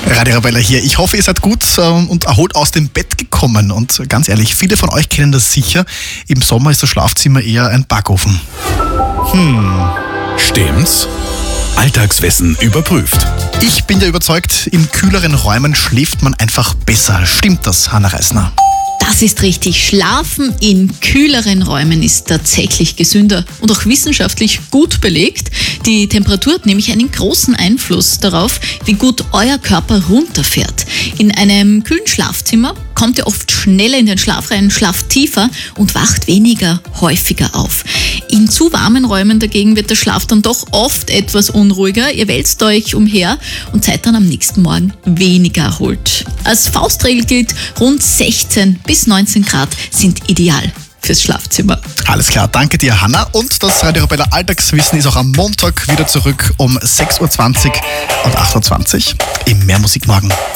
Radio Arabella hier. Ich hoffe, ihr seid gut und erholt aus dem Bett gekommen. Und ganz ehrlich, viele von euch kennen das sicher. Im Sommer ist das Schlafzimmer eher ein Backofen. Stimmt's? Alltagswissen überprüft. Ich bin ja überzeugt, in kühleren Räumen schläft man einfach besser. Stimmt das, Hanna Reisner? Das ist richtig. Schlafen in kühleren Räumen ist tatsächlich gesünder und auch wissenschaftlich gut belegt. Die Temperatur hat nämlich einen großen Einfluss darauf, wie gut euer Körper runterfährt. In einem kühlen Schlafzimmer kommt ihr oft schneller in den Schlaf rein, schlaft tiefer und wacht weniger häufiger auf. In zu warmen Räumen dagegen wird der Schlaf dann doch oft etwas unruhiger. Ihr wälzt euch umher und seid dann am nächsten Morgen weniger erholt. Als Faustregel gilt, rund 16 bis 19 Grad sind ideal fürs Schlafzimmer. Alles klar, danke dir, Hanna. Und das Radio Arabella Alltagswissen ist auch am Montag wieder zurück um 6.20 Uhr und 8.20 Uhr im Mehr Musik morgen.